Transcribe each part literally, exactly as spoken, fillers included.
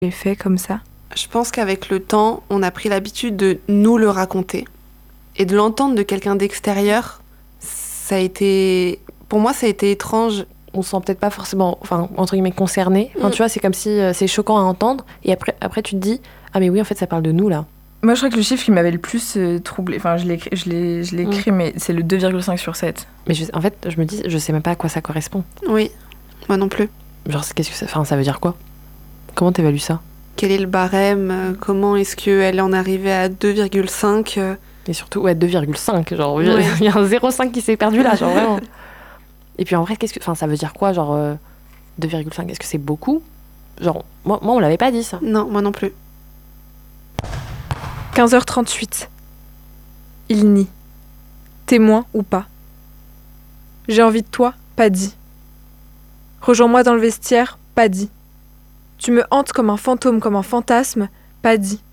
les faits comme ça? Je pense qu'avec le temps, on a pris l'habitude de nous le raconter. Et de l'entendre de quelqu'un d'extérieur, ça a été... Pour moi, ça a été étrange. On se sent peut-être pas forcément, enfin, entre guillemets, concerné. Enfin, Mm. tu vois, c'est comme si euh, c'est choquant à entendre. Et après, après, tu te dis, ah mais oui, en fait, ça parle de nous, là. Moi, je crois que le chiffre qui m'avait le plus euh, troublé, enfin, je l'ai écrit, je l'ai, je l'ai Mm. écrit mais c'est le deux virgule cinq sur sept. Mais je- en fait, je me dis, je sais même pas à quoi ça correspond. Oui, moi non plus. Genre, c'est- qu'est-ce que ça, enfin, ça veut dire quoi? Comment t'évalues ça? Quel est le barème euh, Comment est-ce qu'elle en est arrivée à deux virgule cinq euh, Et surtout, ouais, deux virgule cinq. Genre, il Ouais. y a un zéro virgule cinq qui s'est perdu là, genre vraiment. Et puis en vrai, qu'est-ce que, enfin, ça veut dire quoi, genre euh, deux virgule cinq? Est-ce que c'est beaucoup? Genre, moi, moi, on l'avait pas dit ça. Non, moi non plus. quinze heures trente-huit. Il nie. Témoin ou pas. J'ai envie de toi, pas dit. Rejoins-moi dans le vestiaire, pas dit. Tu me hantes comme un fantôme, comme un fantasme, pas dit.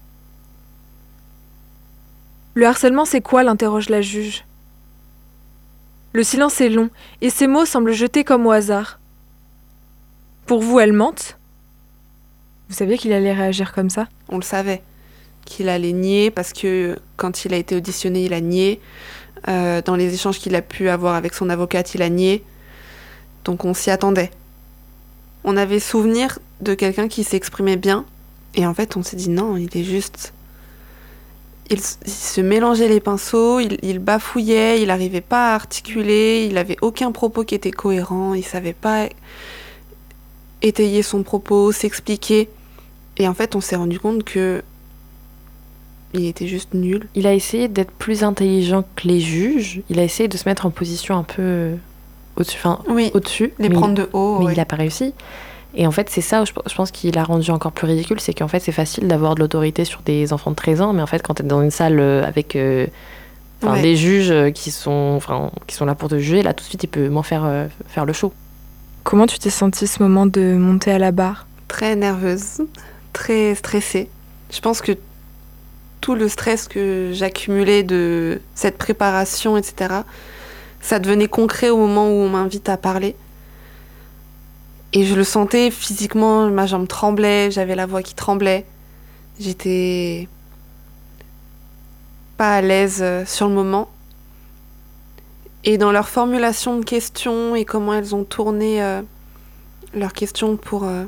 Le harcèlement, c'est quoi, l'interroge la juge. Le silence est long, et ces mots semblent jetés comme au hasard. Pour vous, elle mente? Vous saviez qu'il allait réagir comme ça? On le savait qu'il allait nier parce que quand il a été auditionné, il a nié. Euh, dans les échanges qu'il a pu avoir avec son avocate, il a nié. Donc on s'y attendait. On avait souvenir de quelqu'un qui s'exprimait bien. Et en fait, on s'est dit non, il est juste... Il, s- il se mélangeait les pinceaux, il, il bafouillait, il n'arrivait pas à articuler, il n'avait aucun propos qui était cohérent, il savait pas étayer son propos, s'expliquer. Et en fait, on s'est rendu compte que il était juste nul. Il a essayé d'être plus intelligent que les juges. Il a essayé de se mettre en position un peu euh, au-dessus, enfin, Oui, au-dessus. les mais prendre il- de haut. mais ouais. il n'a pas réussi. Et en fait, c'est ça, je, je pense qu'il a rendu encore plus ridicule, c'est qu'en fait, c'est facile d'avoir de l'autorité sur des enfants de treize ans, mais en fait, quand tu es dans une salle euh, avec euh, enfin, Ouais. des juges euh, qui sont, enfin, qui sont là pour te juger, là, tout de suite, il peut moins faire, euh, faire le show. Comment tu t'es sentie ce moment de monter à la barre? Très nerveuse, très stressée. Je pense que tout le stress que j'accumulais de cette préparation, et cetera, ça devenait concret au moment où on m'invite à parler. Et je le sentais physiquement, ma jambe tremblait, j'avais la voix qui tremblait. J'étais pas à l'aise euh, sur le moment. Et dans leur formulation de questions et comment elles ont tourné euh, leurs questions pour, euh,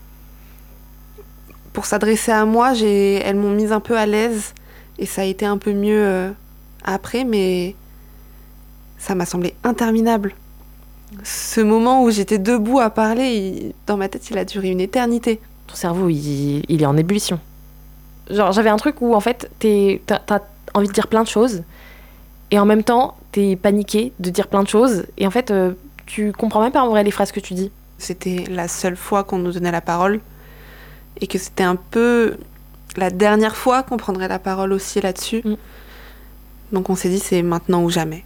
pour s'adresser à moi, j'ai, elles m'ont mise un peu à l'aise et ça a été un peu mieux euh, après, mais ça m'a semblé interminable. Ce moment où j'étais debout à parler, il- dans ma tête, il a duré une éternité. Ton cerveau, il, il est en ébullition. Genre, j'avais un truc où, en fait, t'es, t'as, t'as envie de dire plein de choses, et en même temps, t'es paniqué de dire plein de choses, et en fait, euh, tu comprends même pas en vrai les phrases que tu dis. C'était la seule fois qu'on nous donnait la parole et que c'était un peu la dernière fois qu'on prendrait la parole aussi là-dessus. Mm. Donc on s'est dit c'est maintenant ou jamais.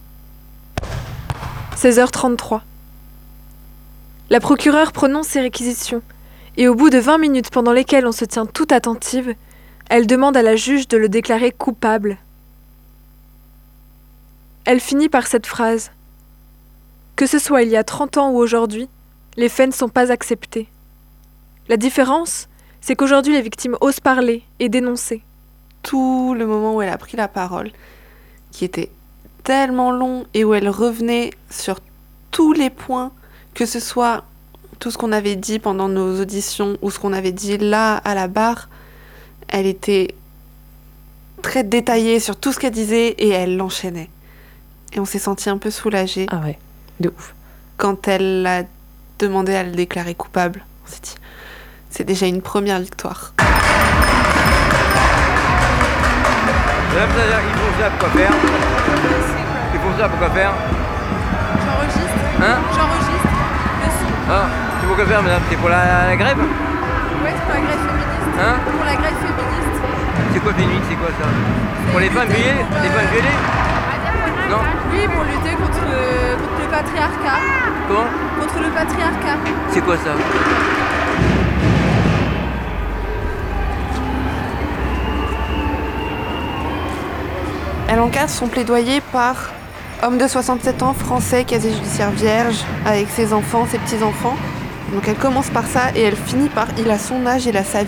seize heures trente-trois. La procureure prononce ses réquisitions, et au bout de vingt minutes pendant lesquelles on se tient tout attentive, elle demande à la juge de le déclarer coupable. Elle finit par cette phrase. Que ce soit il y a trente ans ou aujourd'hui, les faits ne sont pas acceptés. La différence, c'est qu'aujourd'hui les victimes osent parler et dénoncer. Tout le moment où elle a pris la parole, qui était tellement long et où elle revenait sur tous les points, que ce soit tout ce qu'on avait dit pendant nos auditions ou ce qu'on avait dit là à la barre, elle était très détaillée sur tout ce qu'elle disait et elle l'enchaînait. Et on s'est senti un peu soulagés Ah ouais, de ouf. quand elle a demandé à le déclarer coupable. On s'est dit, c'est déjà une première victoire. Madame Zaza, ils font ça pour quoi faire? Ils font ça pour quoi faire? J'enregistre. Hein? J'enregistre le son. Ah, c'est pour quoi faire, madame? C'est pour la, la grève? Ouais, c'est pour la grève féministe. Hein? Pour la grève féministe. C'est quoi féministe? C'est quoi ça? Pour les femmes violées? Les femmes violées? Non? Oui, pour lutter contre le, contre le patriarcat. Comment? Contre le patriarcat. C'est quoi ça? Elle encadre son plaidoyer par homme de soixante-sept ans, français, casier judiciaire vierge, avec ses enfants, ses petits-enfants. Donc elle commence par ça et elle finit par il a son âge, il a sa vie.